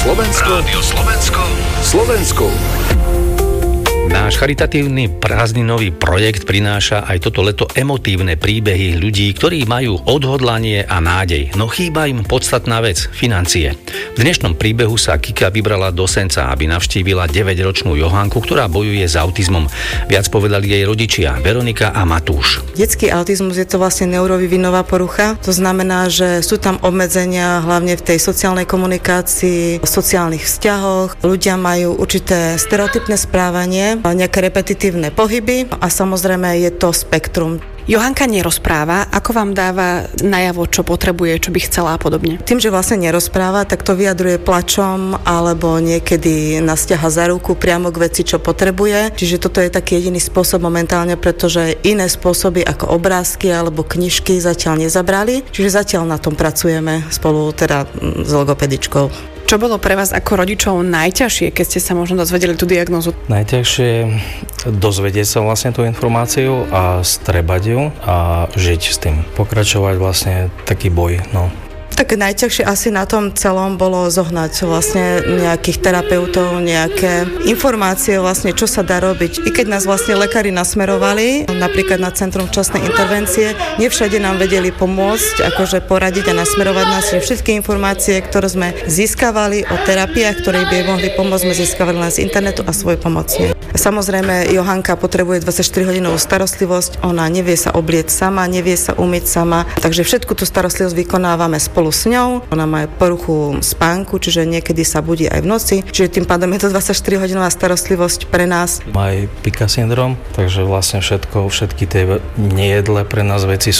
Slovensko. Rádio Slovensko. Slovensku. Náš charitatívny prázdninový projekt prináša aj toto leto emotívne príbehy ľudí, ktorí majú odhodlanie a nádej, no chýba im podstatná vec – financie. V dnešnom príbehu sa Kika vybrala do Senca, aby navštívila 9-ročnú Johanku, ktorá bojuje s autizmom. Viac povedali jej rodičia Veronika a Matúš. Detský autizmus je to vlastne neurovývinová porucha. To znamená, že sú tam obmedzenia hlavne v tej sociálnej komunikácii, v sociálnych vzťahoch. Ľudia majú určité stereotypné správanie, nejaké repetitívne pohyby a samozrejme je to spektrum. Johanka nerozpráva, ako vám dáva najavo, čo potrebuje, čo by chcela a podobne? Tým, že vlastne nerozpráva, tak to vyjadruje plačom alebo niekedy nás ťaha za ruku priamo k veci, čo potrebuje. Čiže toto je taký jediný spôsob momentálne, pretože iné spôsoby ako obrázky alebo knižky zatiaľ nezabrali. Čiže zatiaľ na tom pracujeme spolu teda s logopedičkou. Čo bolo pre vás ako rodičov najťažšie, keď ste sa možno dozvedeli tú diagnózu? Najťažšie je dozvedieť sa vlastne tú informáciu a strebať ju a žiť s tým. Pokračovať vlastne taký boj, no. Tak najťažšie asi na tom celom bolo zohnať vlastne nejakých terapeutov, nejaké informácie vlastne, čo sa dá robiť. I keď nás vlastne lekári nasmerovali, napríklad na Centrum včasnej intervencie, nevšade nám vedeli pomôcť, akože poradiť a nasmerovať nás. Všetky informácie, ktoré sme získavali o terapiách, ktoré by mohli pomôcť, sme získavali len z internetu a svoj pomocne. Samozrejme, Johanka potrebuje 24-hodinovú starostlivosť, ona nevie sa obliecť sama, nevie sa umyť sama, takže všetku tú starostlivosť vykonávame spolu s ňou. Ona má poruchu spánku, čiže niekedy sa budí aj v noci, čiže tým pádom je to 24-hodinová starostlivosť pre nás. Má aj Pika syndrom, takže vlastne všetky tie nejedlé pre nás veci